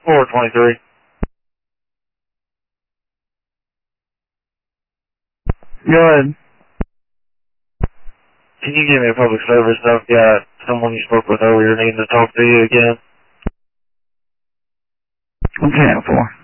423. Go ahead. Can you give me a public service? I've got someone you spoke with earlier needing to talk to you again. What's that for?